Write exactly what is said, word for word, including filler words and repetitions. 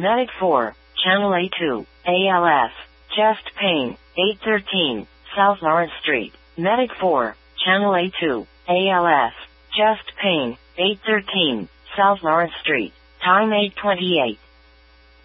Medic four, Channel A two, A L S, chest pain, eight thirteen, South Lawrence Street. Medic four, Channel A two, A L S, chest pain, eight thirteen, South Lawrence Street. Time eight twenty-eight.